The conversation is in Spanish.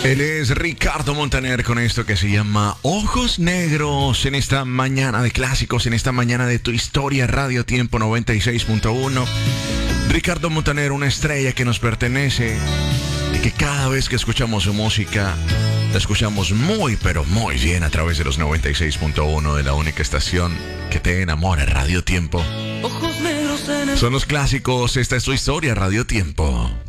Él es Ricardo Montaner con esto que se llama Ojos Negros en esta mañana de clásicos, en esta mañana de Tu Historia Radio Tiempo 96.1. Ricardo Montaner, una estrella que nos pertenece y que cada vez que escuchamos su música la escuchamos muy pero muy bien a través de los 96.1 de la única estación que te enamora, Radio Tiempo. Ojos negros en el... Son los clásicos, esta es Tu Historia Radio Tiempo.